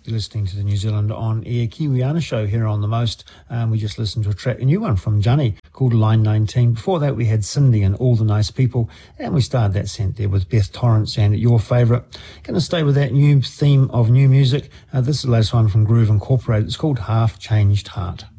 You're listening to the New Zealand On Air Kiwiana show here on The Most. We just listened to a new one from Johnny called Line 19. Before that, we had Cindy and All the Nice People. And we started that set there with Beth Torrance and Your Favourite. Going to stay with that new theme of new music. This is the latest one from Groove Incorporated. It's called Half Changed Heart.